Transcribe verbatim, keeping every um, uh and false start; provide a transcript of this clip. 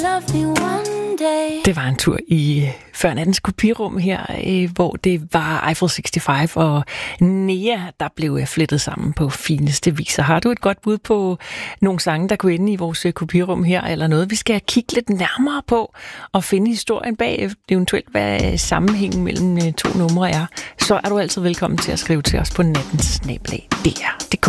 Det var en tur i før nattens kopirum her, hvor det var Eiffel seksogtres og Nea, der blev flettet sammen på fineste vis. Har du et godt bud på nogle sange, der kunne ende i vores kopirum her, eller noget, vi skal kigge lidt nærmere på og finde historien bag, eventuelt hvad sammenhængen mellem to numre er, så er du altid velkommen til at skrive til os på nattens snabel-a d r punktum d k.